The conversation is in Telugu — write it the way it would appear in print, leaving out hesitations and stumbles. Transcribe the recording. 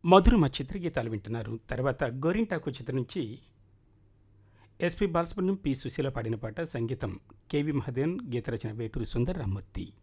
మధురమ చిత్రగీతాలు వింటున్నారు. తర్వాత గోరింటాకు చిత్రం నుంచి ఎస్పి బాలసుబ్రహ్మణ్యం, పి సుశీల పాడిన పాట. సంగీతం కెవి మహదేవన్, గీత రచన వేటూరి సుందర రామ్మూర్తి.